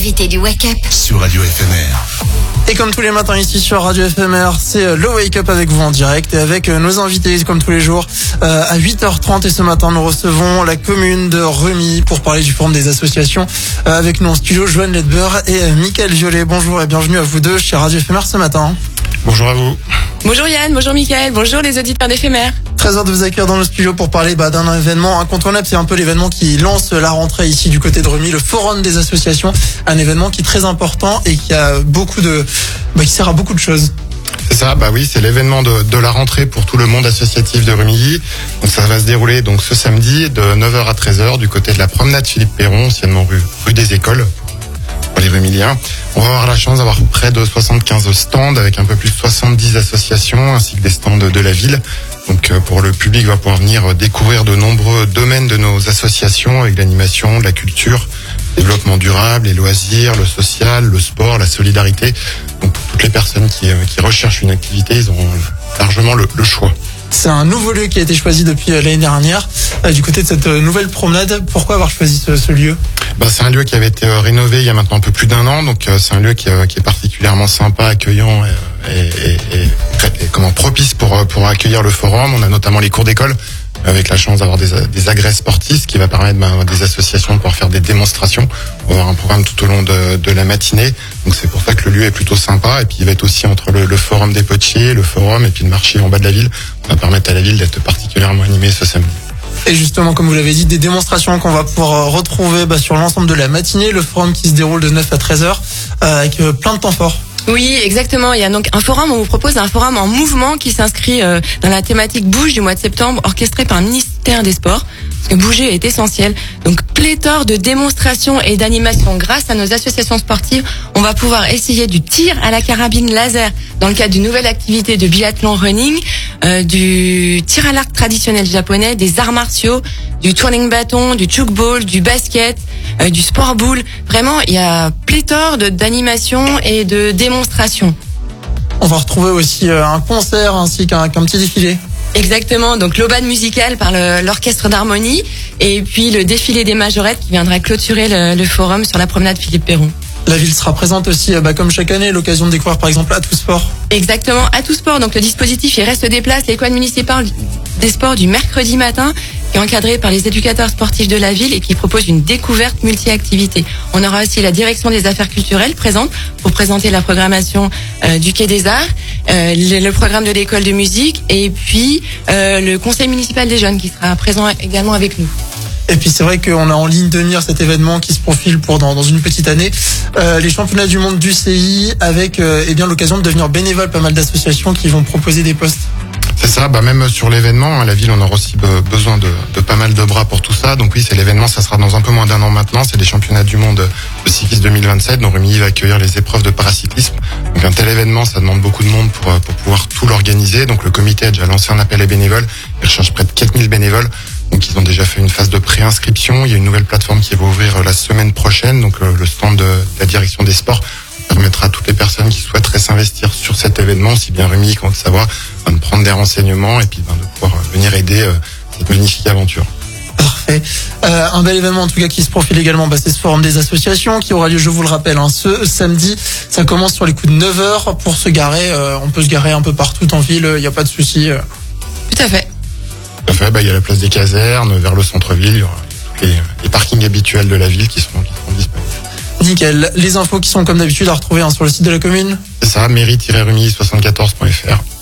L'invité du Wake Up sur Radio FMR. Et comme tous les matins ici sur Radio FMR, c'est le Wake Up avec vous en direct et avec nos invités comme tous les jours à 8h30. Et ce matin, nous recevons la commune de Remy pour parler du forum des associations. Avec nous en studio, Joanne Ledbeur et Mickaël Violet. Bonjour et bienvenue à vous deux chez Radio FMR ce matin. Bonjour à vous. Bonjour Yann, bonjour Mickaël, bonjour les auditeurs d'éphémère. Très heureux de vous accueillir dans nos studios pour parler d'un événement incontournable. C'est un peu l'événement qui lance la rentrée ici du côté de Remy, le forum des associations. Un événement qui est très important et qui a qui sert à beaucoup de choses. C'est ça, oui, c'est l'événement de la rentrée pour tout le monde associatif de Remy. Donc ça va se dérouler donc ce samedi de 9h à 13h du côté de la promenade Philippe Péron, anciennement rue des Écoles. Pour les Rémiliens. On va avoir la chance d'avoir près de 75 stands avec un peu plus de 70 associations ainsi que des stands de la ville. Donc pour le public va pouvoir venir découvrir de nombreux domaines de nos associations avec l'animation, la culture, le développement durable, les loisirs, le social, le sport, la solidarité. Donc pour toutes les personnes qui recherchent une activité, ils auront largement le choix. C'est un nouveau lieu qui a été choisi depuis l'année dernière du côté de cette nouvelle promenade. Pourquoi avoir choisi ce lieu ? C'est un lieu qui avait été rénové il y a maintenant un peu plus d'1 an, donc c'est un lieu qui est particulièrement sympa, accueillant et propice pour accueillir le forum. On a notamment les cours d'école avec la chance d'avoir des agrès sportifs, ce qui va permettre des associations de pouvoir faire des démonstrations. On va avoir un programme tout au long de la matinée, donc c'est pour ça que le lieu est plutôt sympa. Et puis il va être aussi entre le forum des potiers, le forum et puis le marché en bas de la ville. On va permettre à la ville d'être particulièrement animée ce samedi. Et justement, comme vous l'avez dit, des démonstrations qu'on va pouvoir retrouver sur l'ensemble de la matinée. Le forum qui se déroule de 9 à 13h avec plein de temps forts. Oui, exactement. Il y a donc un forum, on vous propose un forum en mouvement qui s'inscrit dans la thématique Bouge du mois de septembre, orchestré par le ministère des Sports. Parce que bouger est essentiel. Donc pléthore de démonstrations et d'animations grâce à nos associations sportives. On va pouvoir essayer du tir à la carabine laser dans le cadre d'une nouvelle activité de biathlon running, du tir à l'arc traditionnel japonais, des arts martiaux, du twirling bâton, du chukball, du basket, du sport boule. Vraiment, il y a pléthore d'animations et de démonstrations. On va retrouver aussi un concert ainsi qu'un petit défilé. Exactement, donc l'aubade musicale par l'orchestre d'harmonie et puis le défilé des majorettes qui viendra clôturer le forum sur la promenade Philippe Péron. La ville sera présente aussi, comme chaque année, l'occasion de découvrir par exemple Atout Sport. Exactement, Atout Sport, donc le dispositif il reste des places, l'école municipale des sports du mercredi matin qui est encadré par les éducateurs sportifs de la ville et qui propose une découverte multi-activité. On aura aussi la direction des affaires culturelles présente pour présenter la programmation du Quai des Arts, le programme de l'école de musique et puis le conseil municipal des jeunes qui sera présent également avec nous. Et puis c'est vrai qu'on a en ligne de mire cet événement qui se profile pour dans une petite année. Les championnats du monde du CI avec l'occasion de devenir bénévole, pas mal d'associations qui vont proposer des postes. C'est ça, même sur l'événement, la ville on aura aussi besoin de pas mal de bras pour tout ça. Donc oui, c'est l'événement, ça sera dans un peu moins d'1 an maintenant. C'est les championnats du monde de cyclisme 2027. Donc Remy va accueillir les épreuves de paracyclisme. Donc un tel événement, ça demande beaucoup de monde pour pouvoir tout l'organiser. Donc le comité a déjà lancé un appel à bénévoles. Il recherche près de 4000 bénévoles. Donc ils ont déjà fait une phase de préinscription. Il y a une nouvelle plateforme qui va ouvrir la semaine prochaine. Donc le stand de la direction des sports permettra à toutes les personnes qui souhaiteraient s'investir sur cet événement, aussi bien Remy qu'en Haute-Savoie, de prendre des renseignements et puis de pouvoir venir aider cette magnifique aventure. Parfait. Un bel événement en tout cas qui se profile également, c'est ce forum des associations qui aura lieu, je vous le rappelle, ce samedi. Ça commence sur les coups de 9h pour se garer. On peut se garer un peu partout en ville, il n'y a pas de souci. Tout à fait. Tout à fait, il y a la place des casernes, vers le centre-ville, il y aura les parkings habituels de la ville qui seront disponibles. Nickel. Les infos qui sont comme d'habitude à retrouver sur le site de la commune. C'est ça, mairie-remy74.fr.